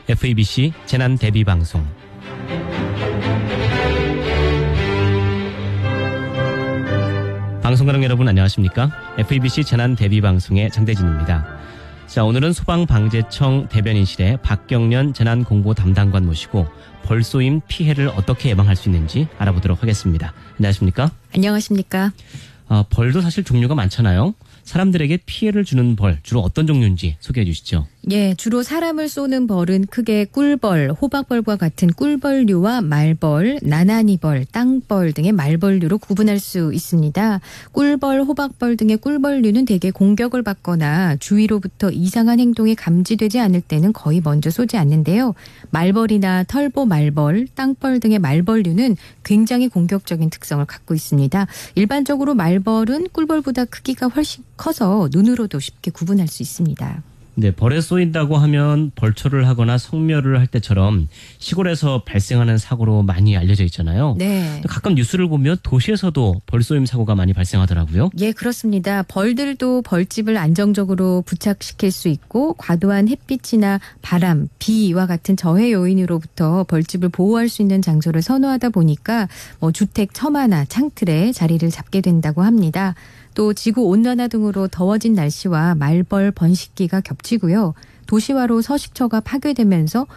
FEBC 재난대비방송. 방송가족 여러분 안녕하십니까? FEBC 재난대비방송의 장대진입니다. 자, 오늘은 소방방재청 대변인실의 박경련 재난공보담당관 모시고 벌 쏘임 피해를 어떻게 예방할 수 있는지 알아보도록 하겠습니다. 안녕하십니까? 안녕하십니까? 벌도 사실 종류가 많잖아요. 사람들에게 피해를 주는 벌, 주로 어떤 종류인지 소개해 주시죠. 예, 주로 사람을 쏘는 벌은 크게 꿀벌, 호박벌과 같은 꿀벌류와 말벌, 나나니벌, 땅벌 등의 말벌류로 구분할 수 있습니다. 꿀벌, 호박벌 등의 꿀벌류는 대개 공격을 받거나 주위로부터 이상한 행동이 감지되지 않을 때는 거의 먼저 쏘지 않는데요. 말벌이나 털보 말벌, 땅벌 등의 말벌류는 굉장히 공격적인 특성을 갖고 있습니다. 일반적으로 말벌은 꿀벌보다 크기가 훨씬 커서 눈으로도 쉽게 구분할 수 있습니다. 네, 벌에 쏘인다고 하면 벌초를 하거나 성묘를 할 때처럼 시골에서 발생하는 사고로 많이 알려져 있잖아요. 네. 가끔 뉴스를 보면 도시에서도 벌쏘임 사고가 많이 발생하더라고요. 예, 그렇습니다. 벌들도 벌집을 안정적으로 부착시킬 수 있고 과도한 햇빛이나 바람, 비와 같은 저해 요인으로부터 벌집을 보호할 수 있는 장소를 선호하다 보니까 주택 처마나 창틀에 자리를 잡게 된다고 합니다. 또 지구온난화 등으로 더워진 날씨와 말벌 번식기가 겹치고요. 도시화로 서식처가 파괴되면서